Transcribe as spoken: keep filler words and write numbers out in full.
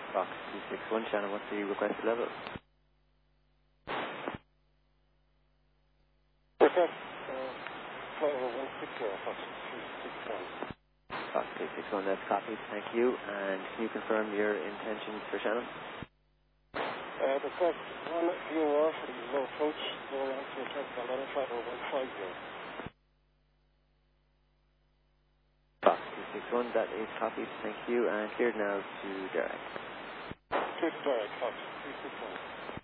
Fox two six one, Shannon, what's the requested level? Request uh, flight over one six zero, Fox two six one. Fox two six one, that's copied, thank you. And can you confirm your intentions for Shannon? Uh, request one V O R for the low approach, going on to attempt the ladder flight over one five zero. Fox two six one, that is copied, thank you. And cleared now to Derek. Clear to direct, Fox two six one.